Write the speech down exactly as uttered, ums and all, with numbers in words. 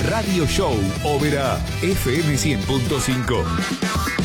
Radio Show Ópera F M cien punto cinco.